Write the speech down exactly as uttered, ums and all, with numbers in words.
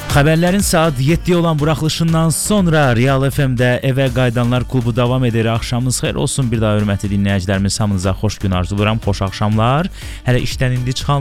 Xəbərlərin saat yeddiyə olan buraxılışından sonra Real F M-də Evə Qayıdanlar klubu davam edir. Axşamınız xeyir olsun. Bir daha hörmətli dinləyicilərimiz, hamınıza xoş gün arzuluram, xoş axşamlar. Hələ işdən indi çıxan